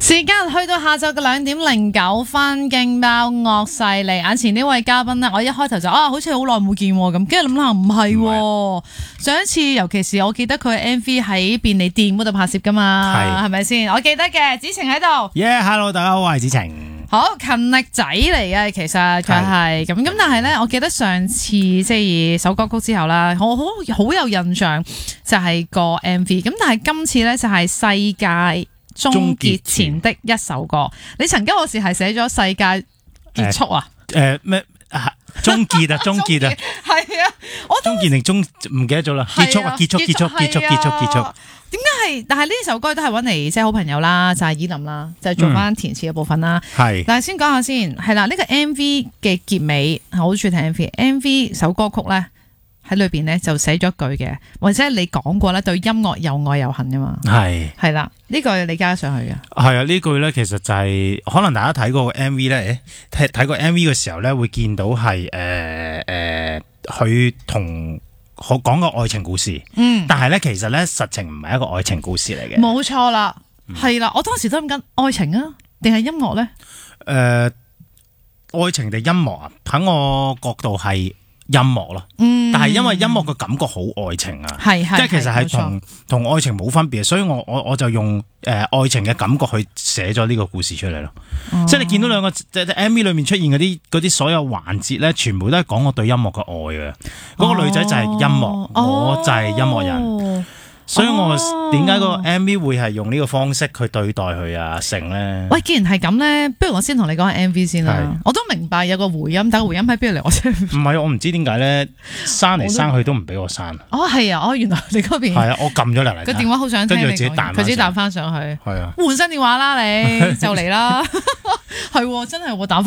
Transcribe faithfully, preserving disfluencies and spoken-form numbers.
時間去到下晝嘅兩點零九分，勁爆惡勢力。眼前呢位嘉賓呢，我一開頭就啊，好似好耐冇見咁，跟住諗下唔係，上一次尤其是我記得佢 M V 喺便利店嗰度拍攝噶嘛，係咪先？我記得嘅，子晴喺度。 耶、yeah, ，hello，大家好，我係子晴。 好勤力仔嚟嘅，其實佢係咁咁，但係咧，我記得上次即係首歌曲之後啦，我好好有印象就係個 M V。咁但係今次咧就係世界終結前的一首歌。你曾經嗰時係寫咗世界結束啊？ 誒咩、呃？終結啊，終結啊， 係啊，我終結定終唔記得咗啦。結束啊，結束，結束，結束，結束，結束。 點解係？但係呢首歌都係揾嚟即係好朋友啦，就係以琳啦，就係做翻填詞嘅部分啦。係、嗯，但係先講下先，係啦，呢、這個 M V 嘅結尾，我好中意睇 M V，M V 首歌曲咧喺裏邊咧就寫咗一句嘅，或者你講過咧對音樂又愛又恨噶嘛。係係啦，呢句你加上去嘅。係啊，呢句咧其實就係、是、可能大家睇過個 M V 咧，睇睇個 M V 嘅時候咧會見到係誒誒，佢同。我講個愛情故事，嗯，但係咧其實咧實情唔係一個愛情故事嚟嘅， 冇錯啦，係、嗯、啦，我當時都諗緊愛情啊，定係音樂咧？誒、 呃，愛情定音樂啊？喺我角度係音樂咯，嗯，但係因為音樂嘅感覺好愛情啊，係係，即係其實係同同愛情冇分別，所以我我我就用誒、呃、愛情嘅感覺去寫咗呢個故事出嚟咯。哦、即係你見到兩個即係 M V 裏面出現嗰啲嗰啲所有環節咧，全部都係講我對音樂嘅愛嘅。嗰、那個女仔就係音樂，哦、我就係音樂人。哦所以我點解個 M V 會係用呢個方式去對待佢啊成咧？喂，既然係咁咧，不如我先同你講下 M V 先啦。我都明白有個回音，但係回音喺邊度嚟？我真係唔係，我唔知點解咧，刪嚟刪去都唔俾我刪。哦，係啊，哦，原來你嗰邊係啊，我撳咗落嚟。個電話好想聽你講，跟住自己彈，佢自己彈翻上去。係啊，換新電話啦，你就嚟啦。係，真係我打翻。